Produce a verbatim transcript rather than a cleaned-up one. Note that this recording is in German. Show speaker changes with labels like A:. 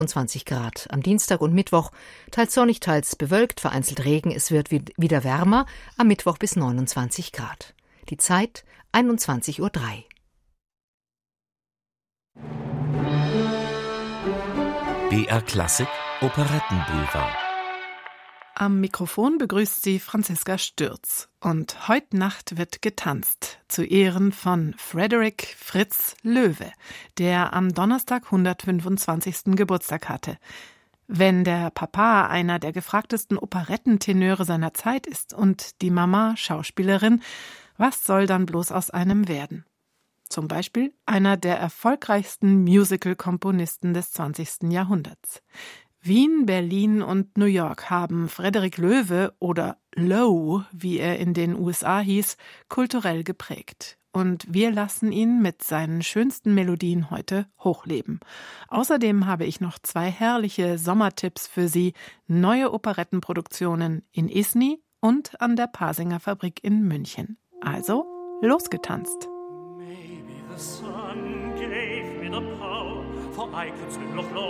A: zwanzig Grad. Am Dienstag und Mittwoch teils sonnig, teils bewölkt, vereinzelt Regen. Es wird wieder wärmer, am Mittwoch bis neunundzwanzig Grad. Die Zeit einundzwanzig Uhr drei.
B: B R Klassik Operettenboulevard.
C: Am Mikrofon begrüßt sie Franziska Stürz. Und heute Nacht wird getanzt zu Ehren von Frederick Fritz Loewe, der am Donnerstag hundertfünfundzwanzigsten Geburtstag hatte. Wenn der Papa einer der gefragtesten Operettentenöre seiner Zeit ist und die Mama Schauspielerin, was soll dann bloß aus einem werden? Zum Beispiel einer der erfolgreichsten Musical-Komponisten des zwanzigsten Jahrhunderts. Wien, Berlin und New York haben Frederick Loewe oder Lowe, wie er in den U S A hieß, kulturell geprägt. Und wir lassen ihn mit seinen schönsten Melodien heute hochleben. Außerdem habe ich noch zwei herrliche Sommertipps für Sie, neue Operettenproduktionen in Isny und an der Pasinger Fabrik in München. Also, losgetanzt!
D: Maybe the sun gave me the power, for I could swim loch low